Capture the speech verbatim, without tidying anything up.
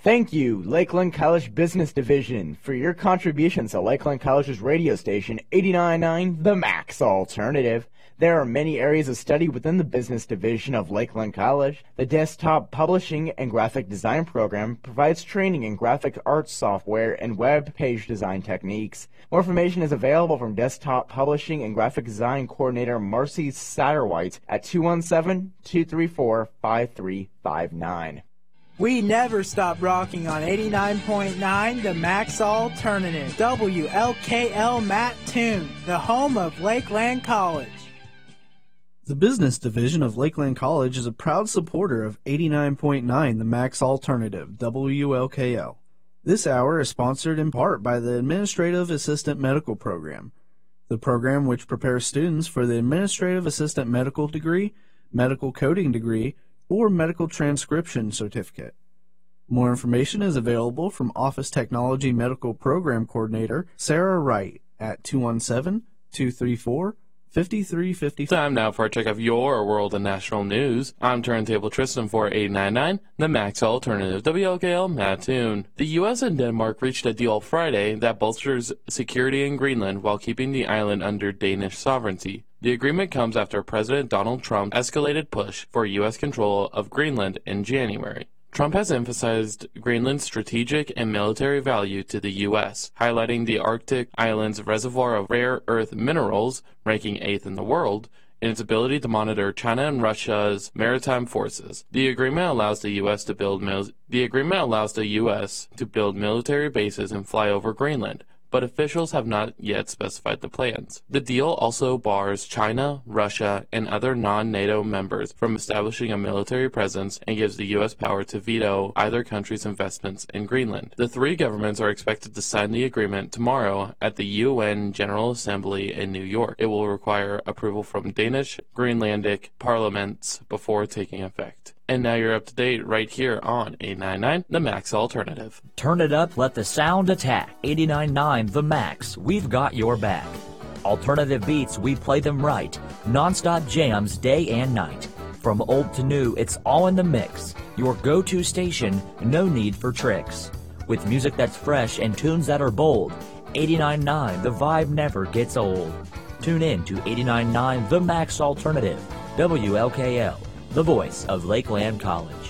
Thank you, Lakeland College Business Division, for your contributions to Lakeland College's radio station, eighty-nine point nine The Max Alternative. There are many areas of study within the Business Division of Lakeland College. The Desktop Publishing and Graphic Design program provides training in graphic arts software and web page design techniques. More information is available from Desktop Publishing and Graphic Design Coordinator Marcy Satterwhite at two one seven, two three four, five three five nine. We never stop rocking on eighty-nine point nine The Max Alternative. W L K L Mattoon, the home of Lakeland College. The Business Division of Lakeland College is a proud supporter of eighty-nine point nine The Max Alternative, W L K L. This hour is sponsored in part by the Administrative Assistant Medical Program, the program which prepares students for the Administrative Assistant Medical degree, Medical Coding degree, or Medical Transcription certificate. More information is available from Office Technology Medical Program Coordinator Sarah Wright at two one seven, two three four, five three five five. Time now for a check of your world and national news. I'm Turntable Tristan for eighty-nine point nine, The Max Alternative, W L K L Mattoon. The U S and Denmark reached a deal Friday that bolsters security in Greenland while keeping the island under Danish sovereignty. The agreement comes after President Donald Trump's escalated push for U S control of Greenland in January. Trump has emphasized Greenland's strategic and military value to the U S, highlighting the Arctic island's reservoir of rare earth minerals, ranking eighth in the world, and its ability to monitor China and Russia's maritime forces. The agreement allows the U S to build mil- the agreement allows the U S to build military bases and fly over Greenland, but officials have not yet specified the plans. The deal also bars China, Russia, and other non-NATO members from establishing a military presence and gives the U S power to veto either country's investments in Greenland. The three governments are expected to sign the agreement tomorrow at the U N General Assembly in New York. It will require approval from Danish, Greenlandic parliaments before taking effect. And now you're up to date right here on eighty-nine point nine The Max Alternative. Turn it up, let the sound attack. eighty-nine point nine The Max, we've got your back. Alternative beats, we play them right. Non-stop jams day and night. From old to new, it's all in the mix. Your go-to station, no need for tricks. With music that's fresh and tunes that are bold, eighty-nine point nine, the vibe never gets old. Tune in to eighty-nine point nine The Max Alternative, W L K L. The voice of Lakeland College.